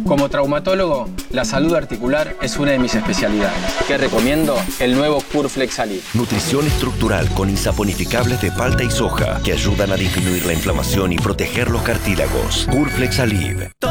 Como traumatólogo, la salud articular es una de mis especialidades. ¿Qué recomiendo? El nuevo Curflex Alib. Nutrición estructural con insaponificables de palta y soja que ayudan a disminuir la inflamación y proteger los cartílagos. Curflex Alib.